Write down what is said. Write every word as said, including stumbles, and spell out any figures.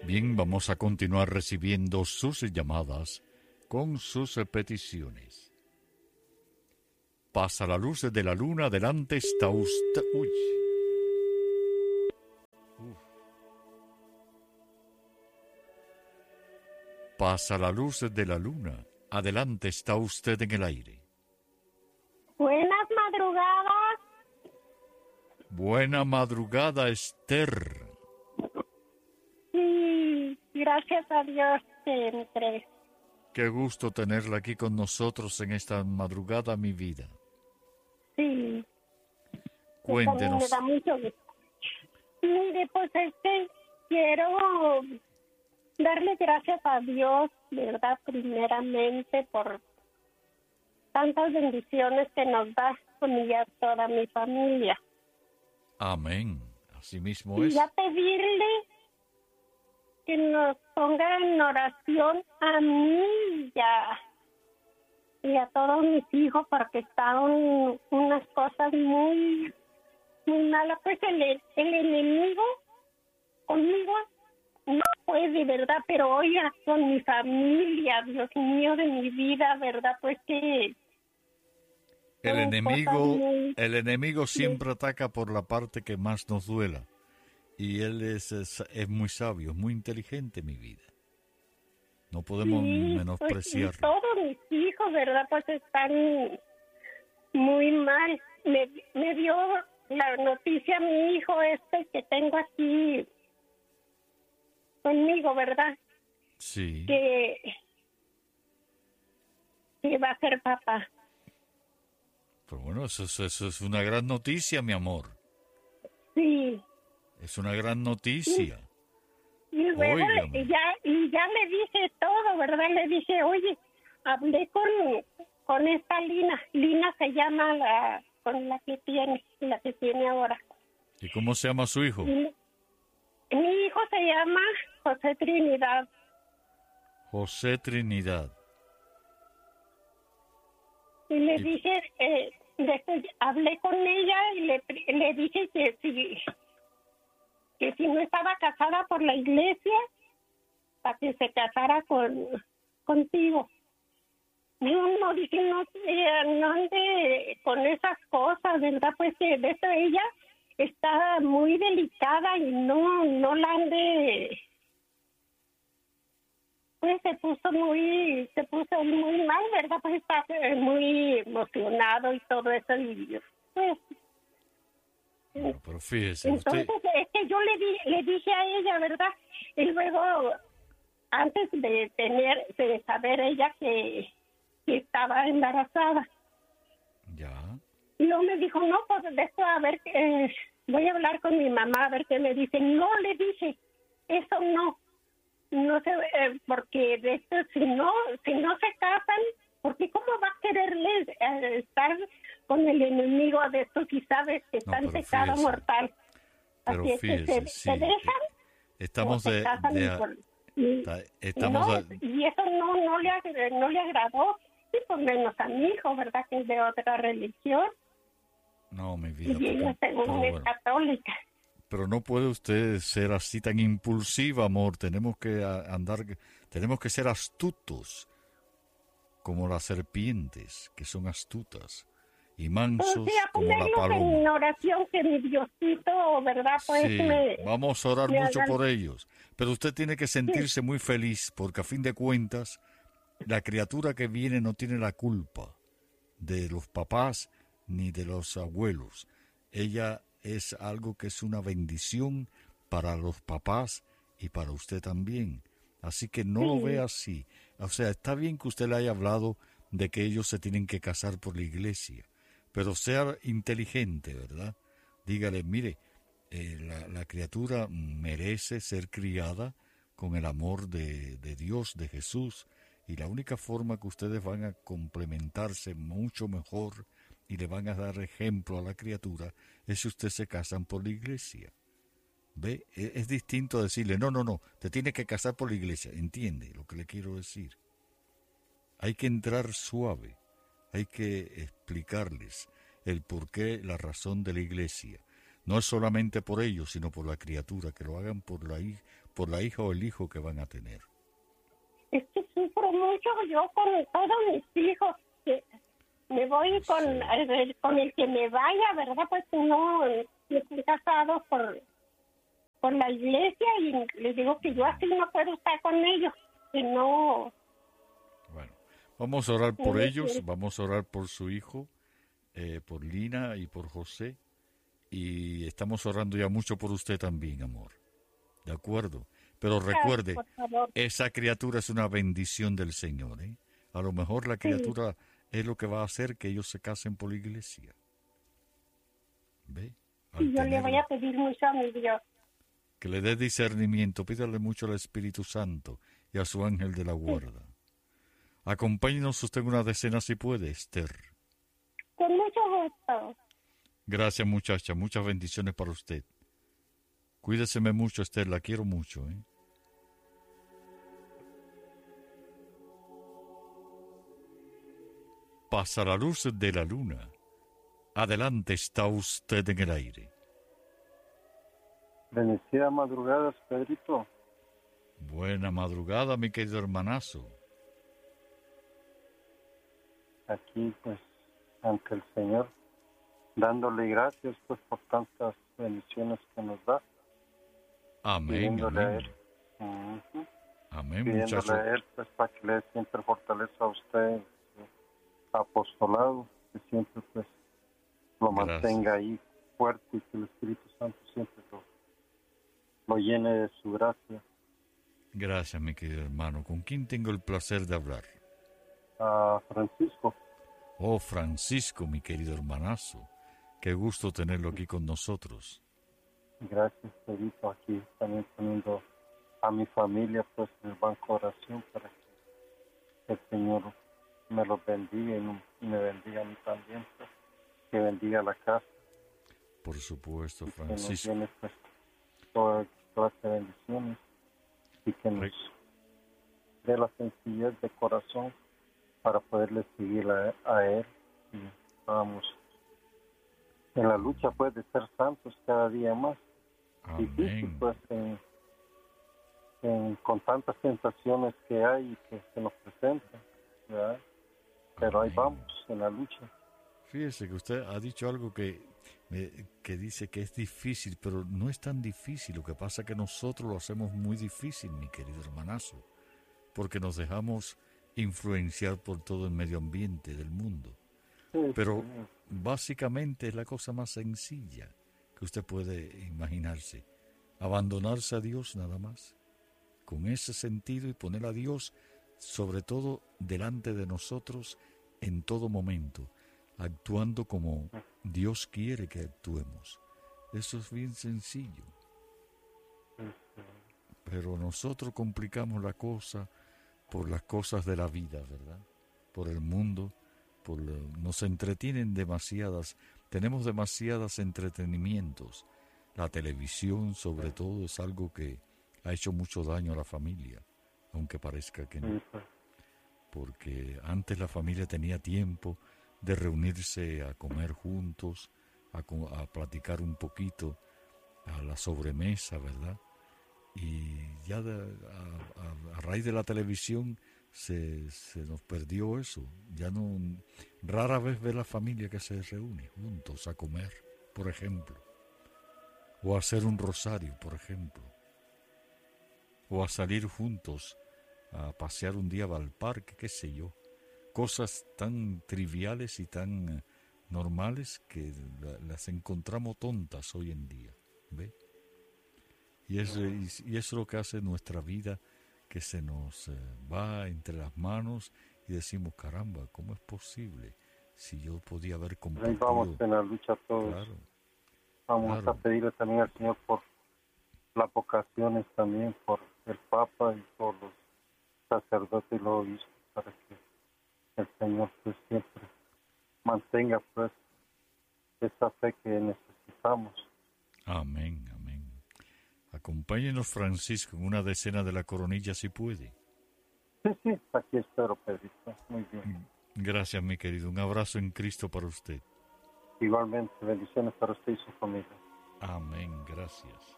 Bien, vamos a continuar recibiendo sus llamadas con sus peticiones. Pasa la luz de la luna, adelante está usted... Uy. Uf. Pasa la luz de la luna, adelante está usted en el aire. Buenas madrugadas. Buena madrugada, Esther. Sí, gracias a Dios que entré. Qué gusto tenerla aquí con nosotros en esta madrugada, mi vida. Sí. Cuéntenos. Me da mucho gusto. Mire, pues este, quiero darle gracias a Dios, ¿verdad? Primeramente por tantas bendiciones que nos da con ella toda mi familia. Amén. Así mismo Y es. ya pedirle que nos ponga en oración a mí y a, y a todos mis hijos, porque están unas cosas muy, muy malas. Pues el, el enemigo conmigo no puede, ¿verdad? Pero oiga, con mi familia, Dios mío, de mi vida, ¿verdad? Pues que... El enemigo, muy... el enemigo siempre ataca por la parte que más nos duela. Y él es, es, es muy sabio, es muy inteligente, mi vida. No podemos sí, menospreciarlo. Pues, todos mis hijos, ¿verdad? Pues están muy mal. Me, me dio la noticia mi hijo este que tengo aquí conmigo, ¿verdad? Sí. Que, que va a ser papá. Pero bueno, eso, eso, eso es una gran noticia, mi amor. Sí. Es una gran noticia. Y, y luego le, ya, y ya le dije todo, ¿verdad? Le dije, oye, hablé con, con esta Lina. Lina se llama la con la que tiene, la que tiene ahora. ¿Y cómo se llama su hijo? Y, mi hijo se llama José Trinidad. José Trinidad. Y le y... dije, eh, después hablé con ella y le, le dije que si... que si no estaba casada por la iglesia, para que se casara con contigo. No, no, dije, no, eh, no ande con esas cosas, ¿verdad? Pues que de eso ella está muy delicada y no, no la ande... Pues se puso muy, se puso muy mal, ¿verdad? Pues está muy emocionado y todo eso y pues... Bueno, pero fíjese, Entonces, usted... es que yo le, di, le dije a ella, ¿verdad? Y luego, antes de tener, de saber ella que, que estaba embarazada. Ya. Y luego me dijo, no, pues de esto, a ver, eh, voy a hablar con mi mamá, a ver qué me dice. No, le dije, eso no. No sé, eh, porque de esto, si no, si no se casan, porque cómo va a quererle eh, estar con el enemigo de esto si sabes que está en pecado mortal. Pero Así fíjese, es que se, sí, se dejan. Estamos de, de por, y, estamos no, de, y eso no no le no le agradó, y por menos a mi hijo, ¿verdad? Que es de otra religión. No, mi vida. Y ella según es bueno. católica. Pero no puede usted ser así tan impulsiva, amor. Tenemos que andar, tenemos que ser astutos, como las serpientes, que son astutas, y mansos sí, como la paloma. En oración, que mi Diosito, ¿verdad? Pues sí, me, vamos a orar mucho hagan... por ellos. Pero usted tiene que sentirse sí. muy feliz, porque a fin de cuentas, la criatura que viene no tiene la culpa de los papás ni de los abuelos. Ella es algo que es una bendición para los papás y para usted también. Así que no sí. lo vea así. O sea, está bien que usted le haya hablado de que ellos se tienen que casar por la iglesia, pero sea inteligente, ¿verdad? Dígale, mire, eh, la, la criatura merece ser criada con el amor de, de Dios, de Jesús, y la única forma que ustedes van a complementarse mucho mejor y le van a dar ejemplo a la criatura es si ustedes se casan por la iglesia. ¿Ve? Es, es distinto decirle, no, no, no, te tienes que casar por la iglesia. ¿Entiende lo que le quiero decir? Hay que entrar suave, hay que explicarles el porqué, la razón de la iglesia. No es solamente por ellos, sino por la criatura, que lo hagan por la, hij- por la hija o el hijo que van a tener. Es que sufro mucho yo con todos mis hijos. Que me voy con, Sí. el, con el que me vaya, ¿verdad? Pues no, estoy casado por, por la iglesia y les digo que yo así no puedo estar con ellos. Que no. Bueno, vamos a orar por Sí, ellos, sí. vamos a orar por su hijo, eh, por Lina y por José. Y estamos orando ya mucho por usted también, amor. ¿De acuerdo? Pero recuerde, Por favor. esa criatura es una bendición del Señor, ¿eh? A lo mejor la Sí. criatura es lo que va a hacer que ellos se casen por la iglesia. ¿Ve? Al Y yo le voy tenerlo, a pedir mucho a mi Dios. que le dé discernimiento, pídale mucho al Espíritu Santo y a su ángel de la guarda. Acompáñenos usted en una decena si puede, Esther. Con mucho gusto. Gracias, muchacha. Muchas bendiciones para usted. Cuídeseme mucho, Esther. La quiero mucho, ¿eh? Pasa la luz de la luna. Adelante está usted en el aire. Bendecida madrugada, Pedrito. Buena madrugada, mi querido hermanazo. Aquí, pues, ante el Señor, dándole gracias, pues, por tantas bendiciones que nos da. Amén, Pidiéndole a amén. Él, ujú, Amén, pidiéndole muchacho. a Él, pues, para que le dé siempre fortaleza a usted, eh, apostolado, que siempre, pues, lo Gracias. mantenga ahí fuerte y que el Espíritu Santo siempre lo, lo llene de su gracia. Gracias, mi querido hermano. ¿Con quién tengo el placer de hablar? A Francisco, Oh, Francisco, mi querido hermanazo. Qué gusto tenerlo aquí con nosotros. gracias, Pedrito, aquí también poniendo a mi familia, pues, en el banco de oración para que el Señor me los bendiga y no- y me bendiga a mí también, pues, que bendiga la casa, Por supuesto, que nos Francisco. llene, pues, toda clase de bendiciones y que nos Re- dé la sencillez de corazón para poderle seguir a, a Él y vamos en la lucha, pues, de ser santos cada día más. Difícil, Amén. pues, en, en- con tantas tentaciones que hay y que se nos presentan, ¿verdad? Pero ahí Amén. vamos, en la lucha. Fíjese que usted ha dicho algo que, me- que dice que es difícil, pero no es tan difícil. Lo que pasa es que nosotros lo hacemos muy difícil, mi querido hermanazo, porque nos dejamos influenciar por todo el medio ambiente del mundo. Sí, Pero sí, básicamente es la cosa más sencilla que usted puede imaginarse. Abandonarse a Dios nada más. Con ese sentido y poner a Dios sobre todo delante de nosotros en todo momento, actuando como Dios quiere que actuemos. Eso es bien sencillo. Pero nosotros complicamos la cosa por las cosas de la vida, ¿verdad? Por el mundo, por la- nos entretienen demasiadas, tenemos demasiados entretenimientos. La televisión, sobre todo, es algo que ha hecho mucho daño a la familia, aunque parezca que no. sí, pues, Porque antes la familia tenía tiempo de reunirse a comer juntos, a, co- a platicar un poquito, a la sobremesa, ¿verdad? Y ya de- a, a- a raíz de la televisión se, se nos perdió eso. Ya no, rara vez ve la familia que se reúne juntos a comer, por ejemplo, o a hacer un rosario, por ejemplo, o a salir juntos a pasear un día al parque, qué sé yo. Cosas tan triviales y tan eh, normales que la- las encontramos tontas hoy en día, ¿ve? Y es, y, y eso es lo que hace nuestra vida, que se nos eh, va entre las manos y decimos, caramba, ¿cómo es posible? Si yo podía haber ahí compartido. vamos en la lucha todos. Claro, Vamos claro. a pedirle también al Señor por las vocaciones también, por el Papa y por los sacerdotes y los obispos, para que el Señor, pues, siempre mantenga, pues, esa fe que necesitamos. Amén, amén. Acompáñenos, Francisco, en una decena de la coronilla si puede. Sí, sí, aquí espero, Pedrito. Muy bien. Gracias, mi querido. Un abrazo en Cristo para usted. Igualmente, bendiciones para usted y su familia. Amén. Gracias.